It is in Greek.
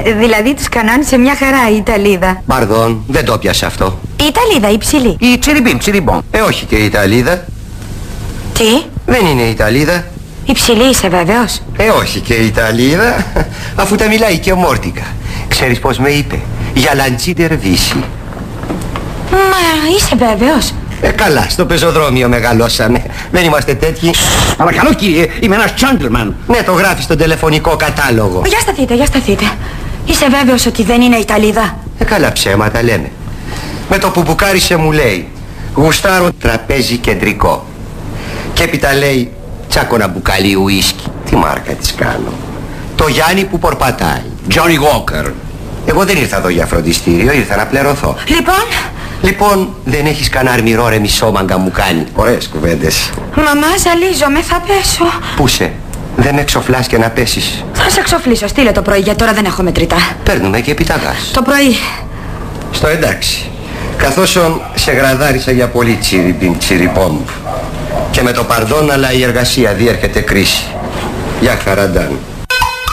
Δηλαδή τους κανόνισε μια χαρά η Ιταλίδα. Παρδόν, δεν το πιάσε αυτό. Η Ιταλίδα, η ψηλή. Η τσιριμπιμ. Όχι και η Ιταλίδα. Τι? Δεν είναι η Ιταλίδα. Η ψηλή είσαι βέβαιος? Όχι και η Ιταλίδα. Αφού τα μιλάει και ομόρτικα. Ξέρεις πως με είπε? Για λαντζίτερ βύση. Μα είσαι βέβαιος? Καλά, στο πεζοδρόμιο μεγαλώσαμε. Δεν είμαστε τέτοιοι. Παρακαλώ κύριε, είμαι ένας gentleman. Ναι, το γράφει στον τηλεφωνικό κατάλογο. Για σταθείτε. Είσαι βέβαιος ότι δεν είναι Ιταλίδα? Καλά ψέματα λέμε. Με το που μπουκάρισε μου λέει γουστάρω τραπέζι κεντρικό. Και έπειτα λέει τσάκωνα μπουκάλι ουίσκι. Τι μάρκα της κάνω? Το Γιάννη που πορπατάει. Johnny Walker. Εγώ δεν ήρθα εδώ για φροντιστήριο, ήρθα να πληρωθώ. Λοιπόν, δεν έχεις κανένα αρμυρό ρε μισό μάγκα μου κάνει. Ωραίες κουβέντες. Μαμά, ζαλίζομαι, θα πέσω. Πού σε? Δεν με εξοφλάς και να πέσεις. Θα σε εξοφλήσω, στείλε το πρωί, γιατί τώρα δεν έχω μετρητά. Παίρνουμε και επιταγάς. Το πρωί. Στο εντάξει. Καθώς σε γραδάρισα για πολύ τσιριπόμ. Και με το παρδόν, αλλά η εργασία διέρχεται κρίση. Γεια χαραντάν.